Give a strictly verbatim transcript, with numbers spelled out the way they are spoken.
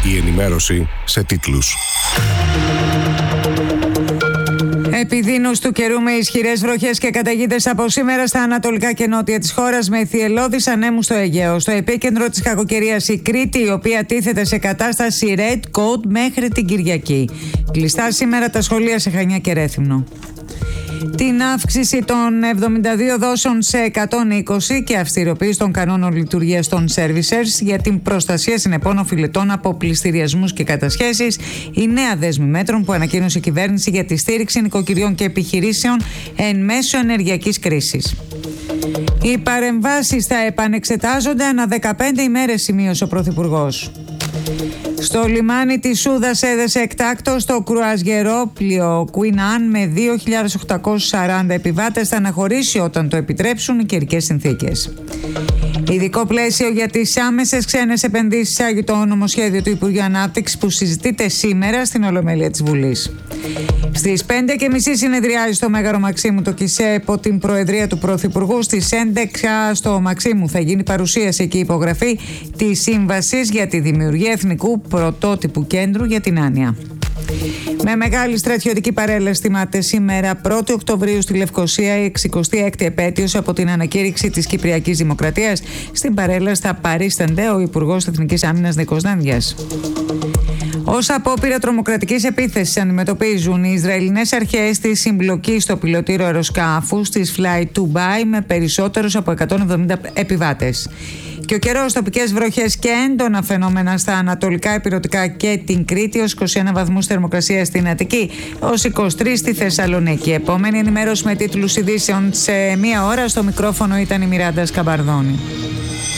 Η ενημέρωση σε τίτλους. Επιδείνους του καιρού με ισχυρές βροχές και καταιγίδες από σήμερα στα ανατολικά και νότια της χώρας, με θυελλώδεις ανέμους στο Αιγαίο. Στο επίκεντρο της κακοκαιρίας η Κρήτη, η οποία τίθεται σε κατάσταση Red Code μέχρι την Κυριακή. Κλειστά σήμερα τα σχολεία σε Χανιά και Ρέθυμνο. Την αύξηση των εβδομήντα δύο δόσεων σε εκατόν είκοσι και αυστηροποίηση των κανόνων λειτουργίας των servicers για την προστασία συνεπών οφειλετών από πληστηριασμούς και κατασχέσεις, η νέα δέσμη μέτρων που ανακοίνωσε η κυβέρνηση για τη στήριξη νοικοκυριών και επιχειρήσεων εν μέσω ενεργειακής κρίσης. Οι παρεμβάσεις θα επανεξετάζονται ανά δεκαπέντε ημέρες, σημείωσε ο Πρωθυπουργός. Στο λιμάνι της Σούδας έδεσε εκτάκτος το κρουαζιερόπλοιο Queen Anne με δύο χιλιάδες οκτακόσιους σαράντα επιβάτες. Θα αναχωρήσει όταν το επιτρέψουν οι καιρικές συνθήκες. Ειδικό πλαίσιο για τις άμεσες ξένες επενδύσεις εισάγει το νομοσχέδιο του Υπουργείου Ανάπτυξης που συζητείται σήμερα στην Ολομέλεια της Βουλής. Στις πέντε και μισή συνεδριάζει στο Μέγαρο Μαξίμου το ΚΙΣΕ υπό την προεδρία του Πρωθυπουργού. Στις έντεκα στο Μαξίμου θα γίνει παρουσίαση και υπογραφή της σύμβασης για τη δημιουργία εθνικού πρωτότυπου κέντρου για την άνοια. Με μεγάλη στρατιωτική παρέλαση θυμάται σήμερα πρώτη Οκτωβρίου στη Λευκοσία η εξηκοστή έκτη επέτειος από την ανακήρυξη της Κυπριακής Δημοκρατίας. Στην παρέλαση θα παρίστανται ο Υπουργός Εθνικής Άμυνας Νίκος Δάνδιας. Ως απόπειρα τρομοκρατικής επίθεσης αντιμετωπίζουν οι Ισραηλινές αρχές τη συμπλοκή στο πιλωτήριο αεροσκάφους της Fly Dubai με περισσότερους από εκατόν εβδομήντα επιβάτες. Και ο καιρός, τοπικές βροχές και έντονα φαινόμενα στα ανατολικά ηπειρωτικά και την Κρήτη, ως είκοσι ένα βαθμούς θερμοκρασία στην Αττική, ως είκοσι τρεις στη Θεσσαλονίκη. Επόμενη ενημέρωση με τίτλους ειδήσεων σε μία ώρα. Στο μικρόφωνο ήταν η Μιράντα Σκαμπαρδόνη.